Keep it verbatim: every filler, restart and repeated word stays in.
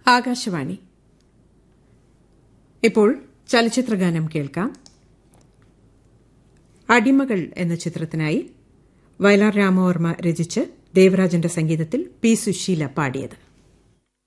ആകാശവാണി. ഇപ്പോൾ ചലച്ചിത്രഗാനം കേൾക്കാം. അടിമകൾ എന്ന ചിത്രത്തിനായി വയലാർ രാമവർമ്മ രചിച്ച് ദേവരാജന്റെ സംഗീതത്തിൽ പി സുശീല പാടിയത്.